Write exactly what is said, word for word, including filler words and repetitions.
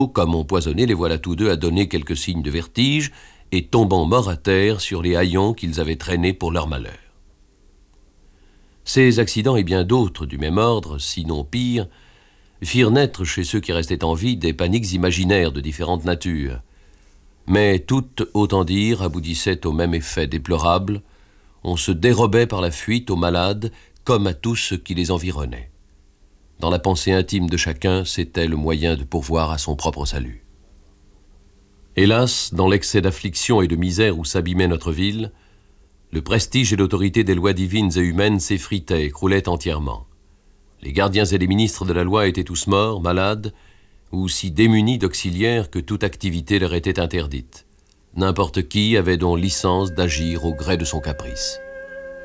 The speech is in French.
Comme empoisonnés, les voilà tous deux à donner quelques signes de vertige et tombant morts à terre sur les haillons qu'ils avaient traînés pour leur malheur. Ces accidents et bien d'autres du même ordre, sinon pires, firent naître chez ceux qui restaient en vie des paniques imaginaires de différentes natures. Mais toutes, autant dire, aboutissaient au même effet déplorable. On se dérobait par la fuite aux malades comme à tous ceux qui les environnaient. Dans la pensée intime de chacun, c'était le moyen de pourvoir à son propre salut. Hélas, dans l'excès d'affliction et de misère où s'abîmait notre ville, le prestige et l'autorité des lois divines et humaines s'effritaient et croulaient entièrement. Les gardiens et les ministres de la loi étaient tous morts, malades, ou si démunis d'auxiliaires que toute activité leur était interdite. N'importe qui avait donc licence d'agir au gré de son caprice.